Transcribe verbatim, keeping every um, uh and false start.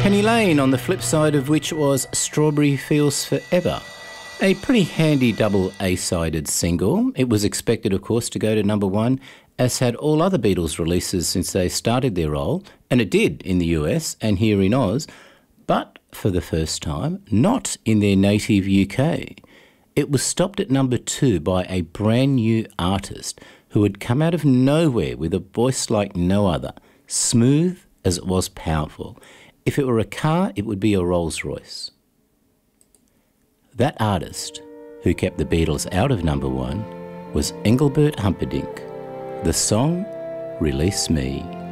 Penny Lane, on the flip side of which was Strawberry Fields Forever. A pretty handy double A-sided single. It was expected, of course, to go to number one, as had all other Beatles releases since they started their role, and it did in the U S and here in Oz, but for the first time, not in their native U K. It was stopped at number two by a brand new artist who had come out of nowhere with a voice like no other, smooth as it was powerful. If it were a car, it would be a Rolls-Royce. That artist who kept the Beatles out of number one was Engelbert Humperdinck. The song, Release Me.